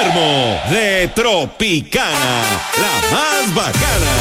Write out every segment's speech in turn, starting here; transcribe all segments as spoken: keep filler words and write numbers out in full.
duermo de Tropicana, la más bacana.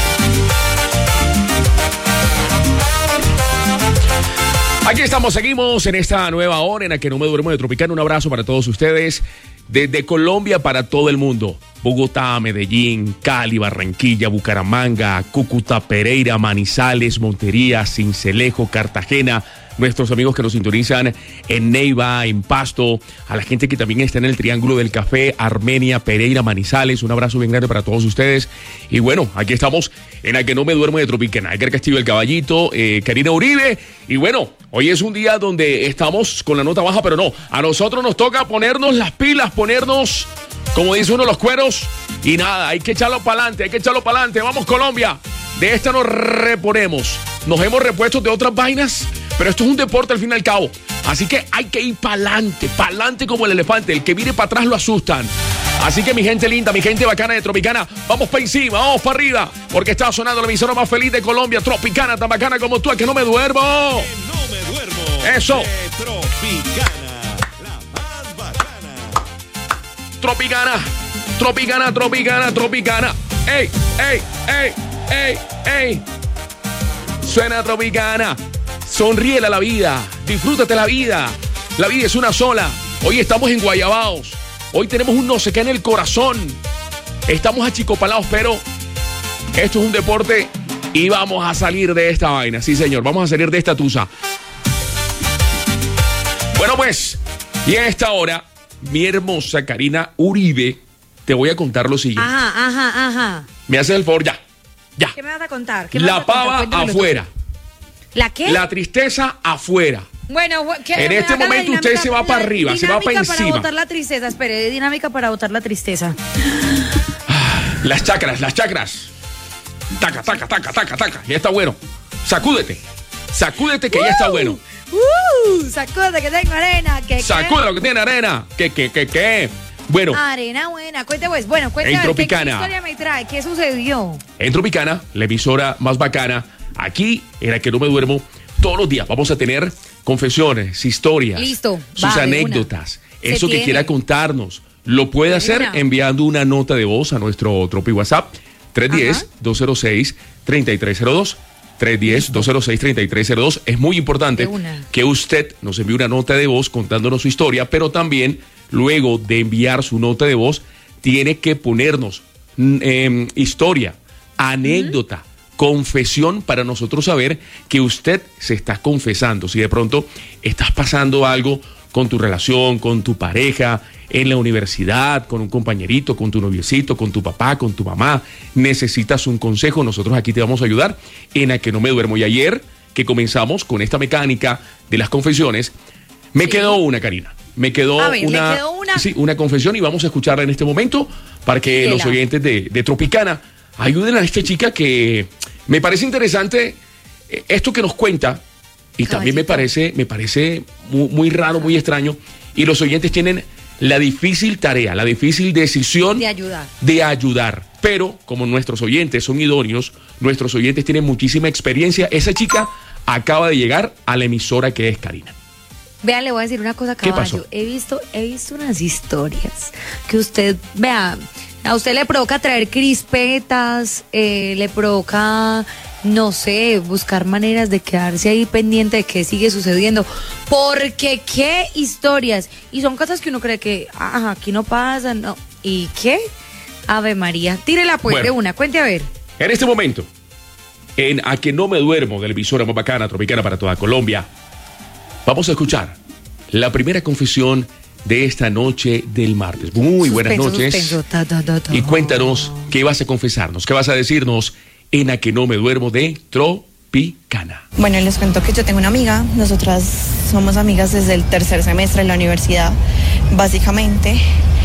Aquí estamos, seguimos en esta nueva hora en la que no me duermo de Tropicana. Un abrazo para todos ustedes desde Colombia para todo el mundo. Bogotá, Medellín, Cali, Barranquilla, Bucaramanga, Cúcuta, Pereira, Manizales, Montería, Sincelejo, Cartagena. Nuestros amigos que nos sintonizan en Neiva, en Pasto, a la gente que también está en el Triángulo del Café, Armenia, Pereira, Manizales, un abrazo bien grande para todos ustedes. Y bueno, aquí estamos en la que no me duermo de Tropicana. Edgar Castillo, el Caballito, eh, Karina Uribe. Y bueno, hoy es un día donde estamos con la nota baja, pero no, a nosotros nos toca ponernos las pilas, ponernos, como dice uno, los cueros. Y nada, hay que echarlo para adelante, hay que echarlo para adelante. Vamos, Colombia, de esta nos reponemos. Nos hemos repuesto de otras vainas, pero esto es un deporte al fin y al cabo. Así que hay que ir para adelante, para adelante como el elefante. El que mire para atrás lo asustan. Así que mi gente linda, mi gente bacana de Tropicana, vamos para encima, vamos para arriba, porque está sonando la emisora más feliz de Colombia, Tropicana, tan bacana como tú, a que no me duermo. Que no me duermo. Eso. De Tropicana, la más bacana. Tropicana, Tropicana, Tropicana, Tropicana. Ey, ey, ey, ey, ey. Suena Tropicana. Sonríele a la vida, disfrútate la vida. La vida es una sola. Hoy estamos en Guayabaos. Hoy tenemos un no sé qué en el corazón. Estamos achicopalados, pero esto es un deporte y vamos a salir de esta vaina. Sí, señor, vamos a salir de esta tusa. Bueno, pues, y a esta hora, mi hermosa Karina Uribe, te voy a contar lo siguiente. Ajá, ajá, ajá. Me haces el favor, ya, ya. ¿Qué me vas a contar? ¿Qué me La vas a contar? pava Cuéntamelo afuera. tú. ¿La qué? La tristeza afuera. Bueno, ¿qué? En este Haga la momento usted dinámica- se va para la arriba, se va para dinámica para encima. botar la tristeza, espere, dinámica para botar la tristeza. Las chakras, las chakras. Taca, taca, taca, taca, taca. Ya está bueno. Sacúdete. Sacúdete que ya está bueno. Uh, sacúdate que tengo arena. Que, que- Sacude lo que tiene arena. ¿Qué, qué, qué, qué? Bueno, Arena buena. Cuente pues. Bueno, cuente En a ver, ¿qué, qué Tropicana. historia me trae? ¿Qué sucedió? en Tropicana, la emisora más bacana, aquí en la que no me duermo, todos los días vamos a tener confesiones, historias, Listo, sus va, de anécdotas, una. eso Se que tiene. quiera contarnos. Lo puede hacer una. enviando una nota de voz a nuestro Tropi WhatsApp tres uno cero, dos cero seis, tres tres cero dos. tres uno cero, dos cero seis, tres tres cero dos. Es muy importante De una. que usted nos envíe una nota de voz contándonos su historia, pero también luego de enviar su nota de voz tiene que ponernos mm, eh, historia, anécdota, confesión para nosotros saber que usted se está confesando. Si de pronto estás pasando algo con tu relación, con tu pareja, en la universidad, con un compañerito, con tu noviecito, con tu papá, con tu mamá, necesitas un consejo, nosotros aquí te vamos a ayudar en A Que No Me Duermo. Y ayer que comenzamos con esta mecánica de las confesiones, me Sí. quedó una, Karina. Me quedó A ver, ¿le una, quedó una? Sí, una confesión y vamos a escucharla en este momento para que Dela. los oyentes de, de Tropicana ayuden a esta chica que me parece interesante eh, esto que nos cuenta y también me Caballito. parece, me parece muy, muy raro, muy extraño, y los oyentes tienen la difícil tarea, la difícil decisión De ayudar. de ayudar. Pero como nuestros oyentes son idóneos, nuestros oyentes tienen muchísima experiencia, esa chica acaba de llegar a la emisora que es Karina. Vean, le voy a decir una cosa, ¿Qué caballo. pasó? He visto, he visto unas historias que usted, vea, a usted le provoca traer crispetas, eh, le provoca, no sé, buscar maneras de quedarse ahí pendiente de qué sigue sucediendo. Porque qué historias. Y son cosas que uno cree que, ajá, aquí no pasa, no. ¿Y qué? Ave María. Tírela pues Bueno. de una, cuente a ver. En este momento, en A Que No Me Duermo, de la emisora más bacana, Tropicana para toda Colombia, vamos a escuchar la primera confesión de esta noche del martes. Muy buenas Suspenso, noches. suspenso, ta, ta, ta, ta. Y cuéntanos qué vas a confesarnos, qué vas a decirnos en A Que No Me Duermo de Tropicana. Bueno, les cuento que yo tengo una amiga, nosotras somos amigas desde el tercer semestre de la universidad, básicamente.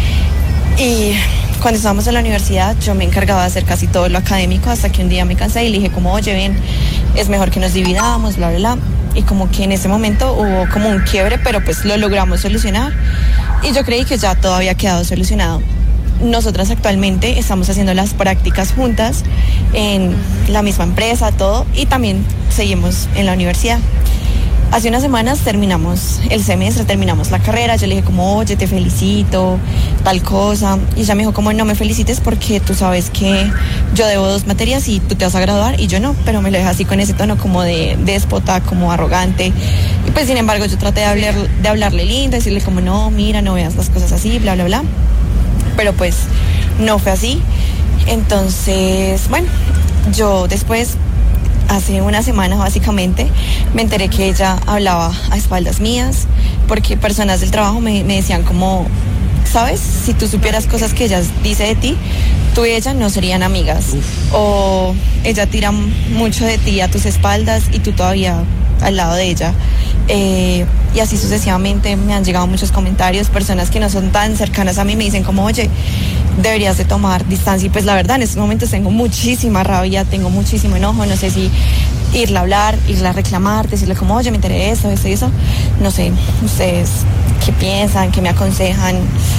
Y cuando estábamos en la universidad yo me encargaba de hacer casi todo lo académico hasta que un día me cansé y le dije como, oye, ven, es mejor que nos dividamos, bla, bla, bla. Y como que en ese momento hubo como un quiebre, pero pues lo logramos solucionar. Y yo creí que ya todo había quedado solucionado. Nosotras actualmente estamos haciendo las prácticas juntas en la misma empresa, todo, y también seguimos en la universidad. Hace unas semanas terminamos el semestre, terminamos la carrera, yo le dije como, oye, te felicito, tal cosa. Y ella me dijo como, no me felicites porque tú sabes que yo debo dos materias y tú te vas a graduar y yo no, pero me lo deja así con ese tono como de, de déspota, como arrogante. Y pues sin embargo yo traté de, hablar, de hablarle lindo, decirle como, no, mira, no veas las cosas así, bla, bla, bla. Pero pues no fue así. Entonces, bueno, yo después, hace una semana básicamente, me enteré que ella hablaba a espaldas mías, porque personas del trabajo me, me decían como, ¿sabes? Si tú supieras cosas que ella dice de ti, tú y ella no serían amigas. Uf. O ella tira mucho de ti a tus espaldas y tú todavía al lado de ella. Eh, y así sucesivamente me han llegado muchos comentarios, personas que no son tan cercanas a mí me dicen como, oye, deberías de tomar distancia. Y pues la verdad, en estos momentos tengo muchísima rabia, tengo muchísimo enojo, no sé si irle a hablar, irle a reclamar, decirle como, oye, me enteré de esto, esto y eso. No sé, ustedes, ¿qué piensan? ¿Qué me aconsejan?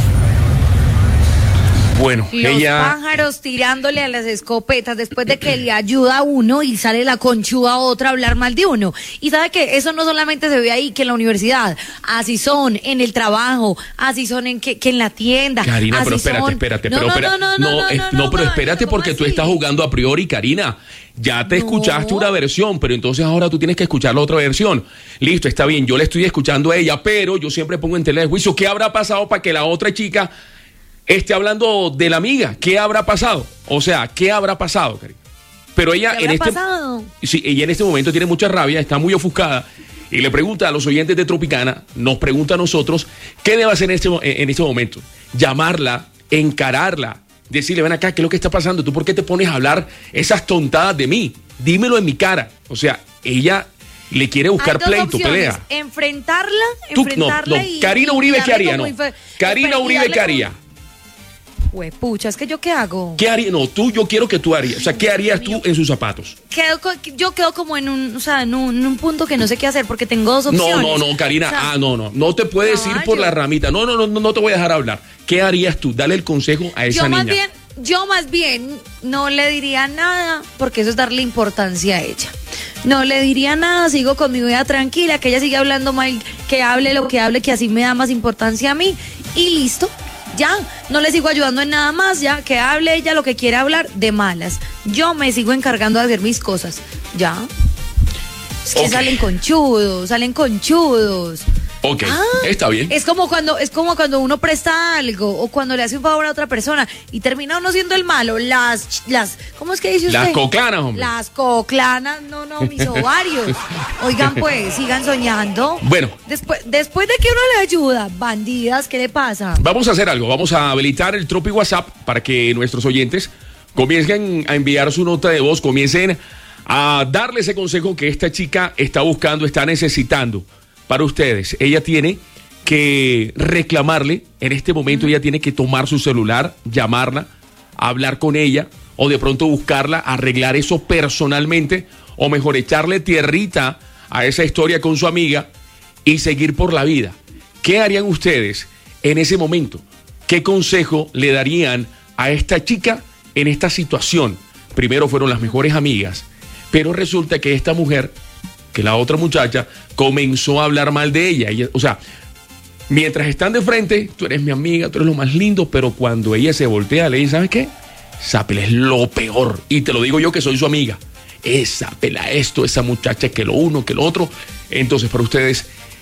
Bueno, los ella... pájaros tirándole a las escopetas después de que le ayuda a uno y sale la conchuda a otra a hablar mal de uno. Y sabe que eso no solamente se ve ahí, que en la universidad, así son en el trabajo, así son en que, que en la tienda. Karina, así pero espérate, son... espérate, no, pero no, espera, no, no, no, no, eh, no, no, no, pero no, espérate ¿cómo porque tú así? estás jugando a priori, Karina. Ya te No. escuchaste una versión, pero entonces ahora tú tienes que escuchar la otra versión. Listo, está bien, yo le estoy escuchando a ella, pero yo siempre pongo en tela de juicio qué habrá pasado para que la otra chica esté hablando de la amiga. ¿Qué habrá pasado? O sea, ¿qué habrá pasado, Karina? Pero ella ¿Qué en habrá este pasado? Sí, ella en este momento tiene mucha rabia, está muy ofuscada y le pregunta a los oyentes de Tropicana, nos pregunta a nosotros, ¿qué debe hacer en este, en este momento? Llamarla, encararla, decirle, ven acá, ¿qué es lo que está pasando? ¿Tú por qué te pones a hablar esas tontadas de mí? Dímelo en mi cara. O sea, ella le quiere buscar Hay dos pleito, opciones, pelea. Enfrentarla, Tú, no, enfrentarla no, y... Karina y Uribe, ¿qué darle haría? como No. infe- Karina y Uribe, darle ¿qué como- haría? Huepucha, es que yo qué hago. ¿Qué haría? No, tú, yo quiero que tú harías. O sea, ¿qué harías tú en sus zapatos? Quedo co- yo quedo como en un, o sea, en un, en un punto que no sé qué hacer porque tengo dos opciones. No, no, no, Karina, O sea, ah, no, no, no te puedes ir por caballo. la ramita. No, no, no, no, no te voy a dejar hablar. ¿Qué harías tú? Dale el consejo a esa yo más niña. bien, yo más bien no le diría nada porque eso es darle importancia a ella. No le diría nada, sigo con mi vida tranquila, que ella siga hablando mal, que hable lo que hable, que así me da más importancia a mí y listo. Ya, no le sigo ayudando en nada más, ya, que hable ella lo que quiera hablar de malas. Yo me sigo encargando de hacer mis cosas, ya. Es que Ok. salen conchudos, salen conchudos. Ok, Ah, está bien. Es como cuando es como cuando uno presta algo o cuando le hace un favor a otra persona y termina uno siendo el malo. Las las ¿cómo es que dice usted? Las coclanas, hombre. Las coclanas, no, no, mis ovarios. Oigan, pues, sigan soñando. Bueno. Después después de que uno le ayuda, bandidas, ¿qué le pasa? Vamos a hacer algo, vamos a habilitar el Tropi WhatsApp para que nuestros oyentes comiencen a enviar su nota de voz, comiencen a darle ese consejo que esta chica está buscando, está necesitando para ustedes. Ella tiene que reclamarle, en este momento ella tiene que tomar su celular, llamarla, hablar con ella o de pronto buscarla, arreglar eso personalmente o mejor echarle tierrita a esa historia con su amiga y seguir por la vida. ¿Qué harían ustedes en ese momento? ¿Qué consejo le darían a esta chica en esta situación? Primero fueron las mejores amigas, pero resulta que esta mujer, que la otra muchacha, comenzó a hablar mal de ella. ella. O sea, mientras están de frente, tú eres mi amiga, tú eres lo más lindo, pero cuando ella se voltea, le dice, ¿sabes qué? Esa pela es lo peor. Y te lo digo yo que soy su amiga. Esa pela esto, esa muchacha que lo uno, que lo otro. Entonces, para ustedes,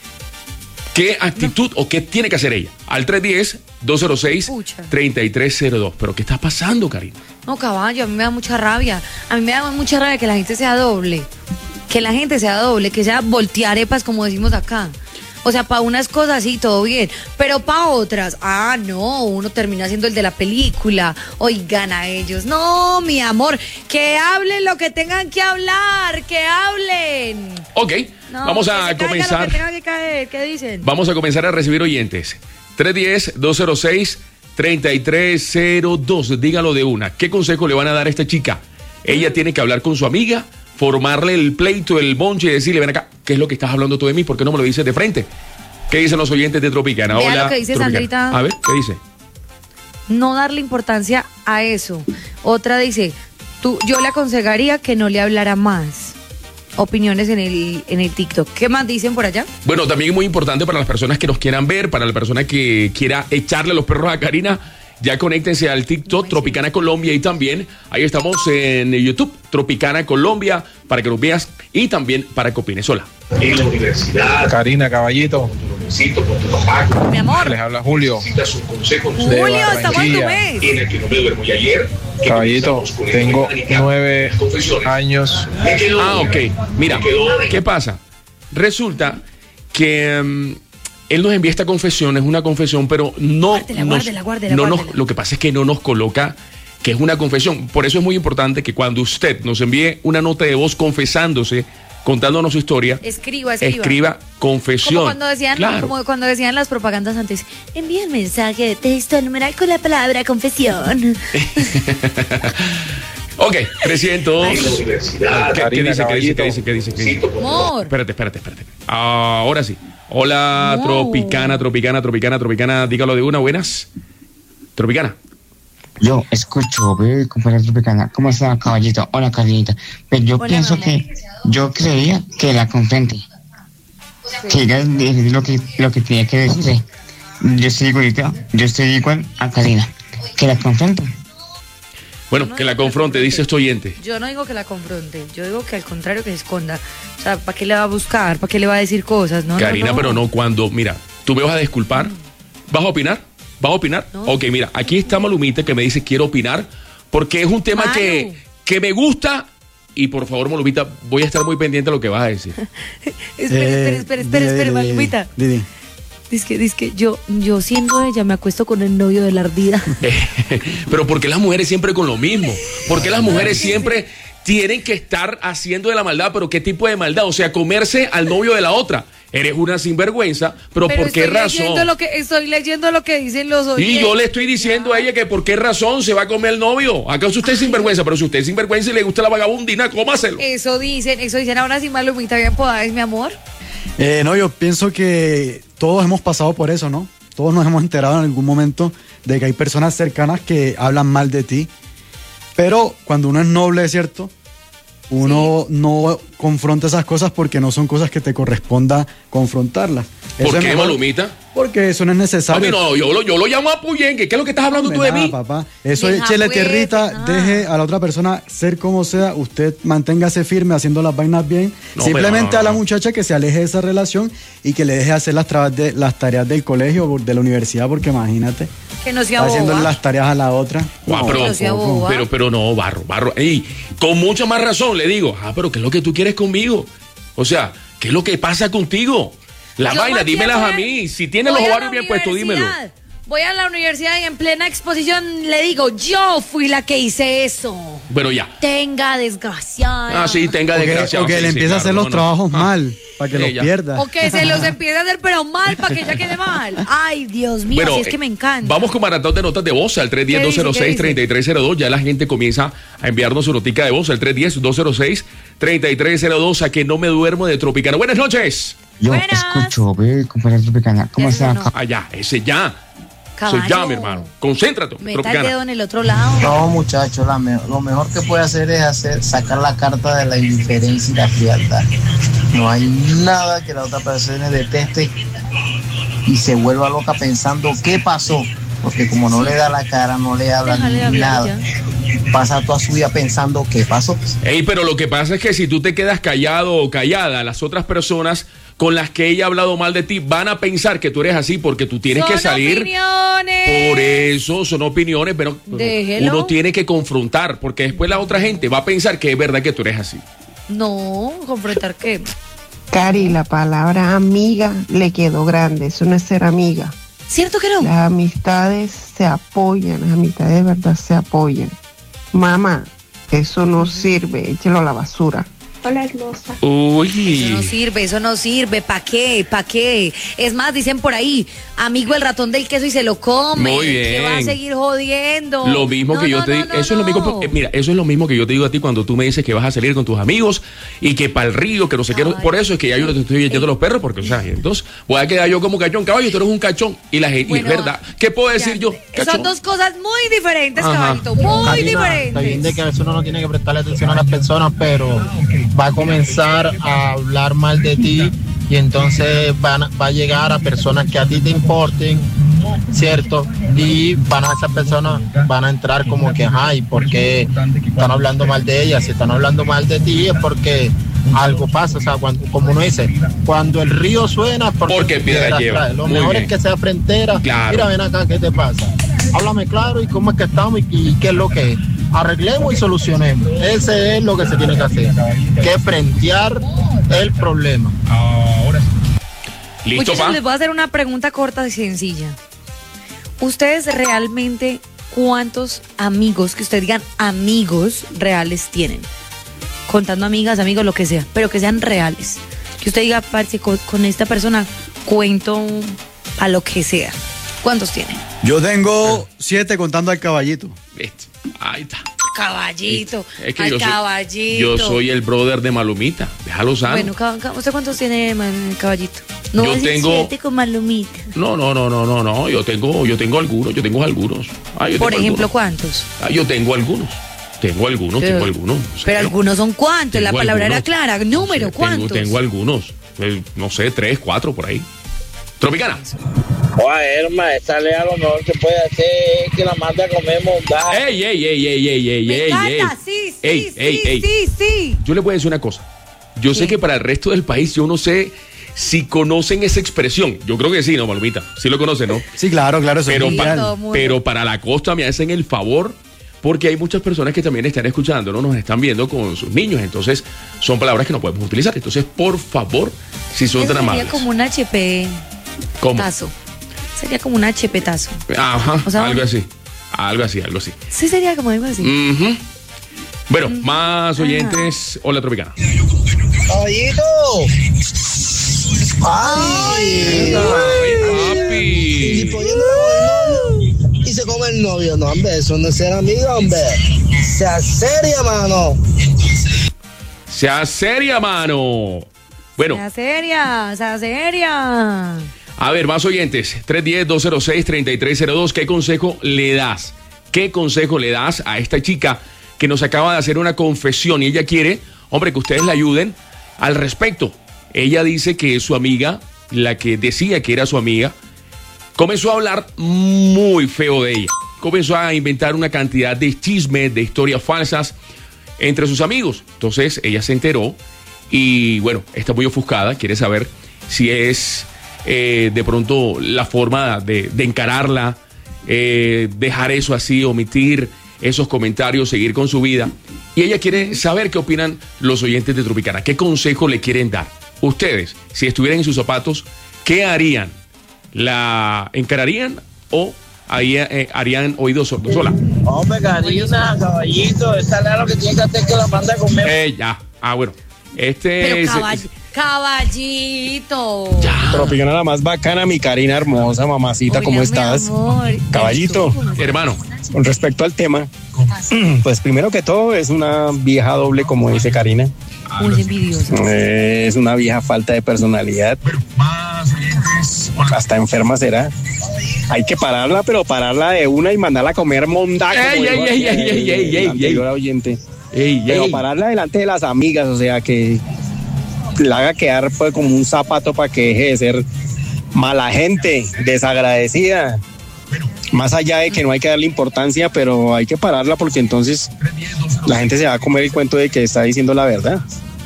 ¿qué actitud no. o qué tiene que hacer ella? Al tres uno cero, dos cero seis, tres tres cero dos. ¿Pero qué está pasando, Karina? No, caballo, a mí me da mucha rabia. A mí me da mucha rabia que la gente sea doble. Que la gente sea doble, que sea voltearepas, como decimos acá. O sea, para unas cosas sí, todo bien, pero para otras, ah, no, uno termina siendo el de la película. Oigan a ellos, no, mi amor, que hablen lo que tengan que hablar, que hablen. Ok, no, vamos que a se comenzar. Lo que tenga que caer. ¿Qué dicen? Vamos a comenzar a recibir oyentes. tres uno cero, dos cero seis, tres tres cero dos. Dígalo de una. ¿Qué consejo le van a dar a esta chica? Ella mm. tiene que hablar con su amiga, formarle el pleito, el bonche y decirle, ven acá, ¿qué es lo que estás hablando tú de mí? ¿Por qué no me lo dices de frente? ¿Qué dicen los oyentes de Tropicana? Vea Hola, lo que dice Tropicana. Sandrita. A ver, ¿qué dice? No darle importancia a eso. Otra dice, tú, yo le aconsejaría que no le hablara más. opiniones en el, en el TikTok. ¿Qué más dicen por allá? Bueno, también es muy importante para las personas que nos quieran ver, para la persona que quiera echarle los perros a Karina, ya conéctense al TikTok Tropicana Colombia y también ahí estamos en YouTube Tropicana Colombia para que nos veas y también para que opines. Hola. En la universidad. Karina, caballito. Necesito con tu papá. Mi amor. Les habla Julio. Necesitas un consejo. Julio, estamos en tu mes. En el que no me duermo y ayer. Caballito, tengo nueve años. Ah, ok. Mira, ¿qué pasa? Resulta que um, él nos envía esta confesión, es una confesión, pero no Guárdela, nos, guárdela, guárdela, no nos, guárdela. lo que pasa es que no nos coloca que es una confesión. Por eso es muy importante que cuando usted nos envíe una nota de voz confesándose, contándonos su historia, Escriba, escriba. escriba confesión. Como cuando decían, Claro. como cuando decían las propagandas antes, envía el mensaje de texto al numeral con la palabra confesión. Ok, trescientos. En la universidad. ¿Qué, qué Karina, dice, qué dice, qué caballito. dice, qué dice, qué dice? Necesito con tu Amor. Espérate, espérate, espérate. Ahora sí. Hola, No. Tropicana, Tropicana, Tropicana, Tropicana. Dígalo de una, buenas. Tropicana. Yo escucho, ve, compañera Tropicana. ¿Cómo está, caballito? Hola, Carlita. Pero yo Hola, pienso mamá. que, yo creía que la confrente. Que ella decir lo que, lo que tenía que decir. Yo estoy igualito, yo estoy igual a Karina. Que la confrente. Bueno, que la confronte, dice este oyente. Yo no digo que la confronte, yo digo que al contrario que se esconda. O sea, ¿para qué le va a buscar? ¿Para qué le va a decir cosas? No, Karina, no, no. pero no cuando, mira, tú me vas a disculpar. ¿Vas a opinar? ¿Vas a opinar? No. Ok, mira, aquí está Malumita que me dice quiero opinar porque es un tema Malu. que, que me gusta y por favor, Malumita, voy a estar muy pendiente de lo que vas a decir. Espera, espera, espera, espera, espera, Malumita. Didi. Dice que, dice que yo, yo siendo ella me acuesto con el novio de la ardida. Pero ¿por qué las mujeres siempre con lo mismo? ¿Por qué las mujeres siempre tienen que estar haciendo de la maldad? ¿Pero qué tipo de maldad? O sea, comerse al novio de la otra. Eres una sinvergüenza, pero, Pero ¿por qué estoy leyendo razón? lo que, estoy leyendo lo que dicen los oyentes. Y yo le estoy diciendo a ella que por qué razón se va a comer el novio. ¿Acaso usted es sinvergüenza? Pero si usted es sinvergüenza y le gusta la vagabundina, cómaselo. Eso dicen, eso dicen ahora sí, Malumita, bien podada, mi amor. Eh, no, yo pienso que todos hemos pasado por eso, ¿no? Todos nos hemos enterado en algún momento de que hay personas cercanas que hablan mal de ti. Pero cuando uno es noble, ¿cierto? Uno no confronta esas cosas porque no son cosas que te corresponda confrontarlas. Eso ¿Por es qué, mejor Malumita? Porque eso no es Papi, necesario. no, yo lo, yo lo llamo a Puyenque. ¿Qué es lo que estás hablando tú de Nada, mí? papá. Eso Deja es chele pues, tierrita, nada. deje a la otra persona ser como sea, usted manténgase firme haciendo las vainas bien. No, Simplemente pero no, a la no. muchacha que se aleje de esa relación y que le deje hacer las, trabas de, las tareas del colegio o de la universidad, porque imagínate, Que no sea haciendo boba. las tareas a la otra. Guau, No, pero, no sea tampoco. boba. pero, pero no, barro, barro. Ey, con mucha más razón le digo, ah, pero ¿qué es lo que tú quieres conmigo? O sea, ¿qué es lo que pasa contigo? La Yo vaina, más bien dímelas voy a mí. Si tienes voy los a la ovarios bien puestos, dímelo. universidad. Voy a la universidad y en plena exposición le digo, yo fui la que hice eso. Bueno, ya. Tenga desgraciada. Ah, sí, tenga O que, desgraciado. o que sí, le sí, empieza a claro, hacer no, los no. trabajos Ah. mal, para que Sí, los ya. pierda. O que se los empieza a hacer pero mal para que ella quede mal. Ay, Dios mío, si es que me encanta. Vamos con maratón de notas de voz al tres uno cero, dos cero seis, tres tres cero dos. Ya la gente comienza a enviarnos su notica de voz al tres uno cero, dos cero seis, tres tres cero dos. A que no me duermo de Tropicana. Buenas noches. Yo Buenas. escucho, ve, compañera Tropicana. ¿Cómo Ya está, sonó. Allá, ese ya. Caballo. Eso ya, mi hermano. Concéntrate, Meta el Tropicana. dedo en el otro lado. No, muchachos, la me- lo mejor que puede hacer es hacer, sacar la carta de la indiferencia y la frialdad. No hay nada que la otra persona deteste y se vuelva loca pensando qué pasó. Porque como no le da la cara, no le habla Déjale hablar nada. Pasa toda su vida pensando qué pasó. Ey, pero lo que pasa es que si tú te quedas callado o callada, las otras personas con las que ella ha hablado mal de ti van a pensar que tú eres así porque tú tienes Son que salir. opiniones. Por eso son opiniones, pero Déjelo. uno tiene que confrontar porque después la otra gente va a pensar que es verdad que tú eres así. No, confrontar qué. Cari, la palabra amiga le quedó grande, eso no es ser amiga. ¿Cierto que no? Las amistades se apoyan, las amistades de verdad se apoyan. Mamá, eso no sirve, échelo a la basura. Hola, hermosa. Uy. Eso no sirve, eso no sirve. ¿Para qué? ¿Para qué? Es más, dicen por ahí, amigo el ratón del queso y se lo come. Muy bien. Que va a seguir jodiendo. Lo mismo No, que yo no, te no, digo, no, eso es lo no. mismo, eh, mira, eso es lo mismo que yo te digo a ti cuando tú me dices que vas a salir con tus amigos y que para el río, que no sé qué, Ay. por eso es que ya yo no te estoy echando los perros, porque, o sea, entonces voy a quedar yo como cachón, caballo, tú eres un cachón, y la gente, Bueno, y es verdad, ¿qué puedo decir Ya, yo? Cachón. Son dos cosas muy diferentes, Ajá. caballito, muy Karina, está bien de diferentes. que a veces uno no tiene que prestarle atención a las personas, pero va a comenzar a hablar mal de ti y entonces van, va a llegar a personas que a ti te importen, ¿cierto? Y van a esas personas van a entrar como que, ay, ¿por qué están hablando mal de ella? Si están hablando mal de ti es porque algo pasa, o sea, cuando, como uno dice, cuando el río suena, porque, porque piedra lleva. Lo Muy mejor bien. es que sea frentera. Claro. Mira, ven acá, ¿qué te pasa? Háblame claro y cómo es que estamos y, y qué es lo que es. Arreglemos y solucionemos. Ese es lo que se tiene que hacer, que frentear el problema. ¿Listo, Muchachos, pa? les voy a hacer una pregunta corta y sencilla. ¿Ustedes realmente cuántos amigos, que ustedes digan amigos reales tienen? Contando amigas, amigos, lo que sea, pero que sean reales. Que usted diga, parce, con, con esta persona cuento a lo que sea. ¿Cuántos tienen? Yo tengo siete contando al caballito. Listo. Ahí está. Caballito, Es que al yo soy, caballito. yo soy el brother de Malumita. Déjalo sano. Bueno, cab- cab- ¿usted cuántos tiene, man, caballito? No, Yo es tengo- siete con Malumita. No, no, no, no, no, no. Yo tengo, yo tengo algunos, yo tengo algunos. Ah, yo Por tengo ejemplo, algunos. ¿cuántos? Ah, yo tengo algunos. Tengo algunos, Pero- tengo algunos. Pero algunos son cuántos, la Tengo palabra era algunos. clara. Número, Tengo, ¿cuántos? tengo algunos. Eh, no sé, tres, cuatro por ahí. Tropicana. Oye, Irma, esta ley a lo mejor que puede hacer es que la manda a comer mondada. Ey, ey, ey, ey, ey, ey, Me ey, encanta, ey. sí, sí, Ey, sí, ey, ey. sí, sí. Yo le voy a decir una cosa. Yo sé que para el resto del país, yo no sé si conocen esa expresión. Yo creo que sí, ¿no, Malumita? Sí lo conocen, ¿no? Sí, claro, claro, eso es Pero, mundial. pa- pero para la costa me hacen el favor, porque hay muchas personas que también están escuchando, ¿no? Nos están viendo con sus niños. Entonces, son palabras que no podemos utilizar. Entonces, por favor, si son Eso tan sería amables. como un H P ¿Cómo? tazo. Sería como un H P tazo. Ajá, O sea, algo así. Algo así, algo así. Sí, sería como algo así. Ujú. Bueno, más oyentes. Hola, Tropicana. Caballito. Ay, papi. Y poniendo el novio y se come el novio. No, hombre, eso no es ser amigo, hombre. Sea seria, mano. Sea seria, mano. Bueno, Sea seria, sea seria. a ver, más oyentes. tres uno cero, dos cero seis, tres tres cero dos. ¿Qué consejo le das? ¿Qué consejo le das a esta chica que nos acaba de hacer una confesión y ella quiere, hombre, que ustedes la ayuden al respecto? Ella dice que su amiga, la que decía que era su amiga, comenzó a hablar muy feo de ella. Comenzó a inventar una cantidad de chismes, de historias falsas entre sus amigos. Entonces ella se enteró y bueno, está muy ofuscada, quiere saber si es eh, de pronto la forma de, de encararla, eh, dejar eso así, omitir esos comentarios, seguir con su vida. Y ella quiere saber qué opinan los oyentes de Tropicana, qué consejo le quieren dar. Ustedes, si estuvieran en sus zapatos, ¿qué harían? ¿La encararían o haría- eh, harían oídos sordos? Sola. Hombre, Karina, caballito, esta ley lo que tiene que hacer es que la manda a comer. Eh, ya. Ah, bueno. Este Pero es- caball- caballito. Tropicana la más bacana, mi Karina hermosa, mamacita, ¿cómo Oiga, mi estás? amor. Caballito, hermano, con respecto al tema, pues primero que todo es una vieja doble, como dice Karina. Muy envidiosa. Eh, es una vieja falta de personalidad. Hasta enferma será. Hay que pararla, pero pararla de una y mandarla a comer mondá. Ey, como ey, dijo ey, aquí ey, el- ey, ey, el ey, anterior ey. oyente. Ey, Pero ey. pararla delante de las amigas, o sea, que la haga quedar pues como un zapato para que deje de ser mala gente, desagradecida. Más allá de que no hay que darle importancia, pero hay que pararla porque entonces la gente se va a comer el cuento de que está diciendo la verdad.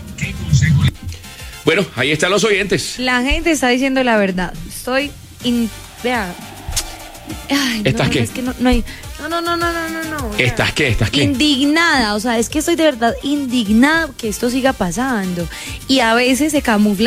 Bueno, ahí están los oyentes. La gente está diciendo la verdad. Estoy in... Vea. Ay, no, ¿Estás no, qué? Es que no, no hay... No, no, no, no, no, no, no. vea. ¿Estás qué? ¿Estás qué? Indignada, o sea, es que estoy de verdad indignada que esto siga pasando. Y a veces se camufla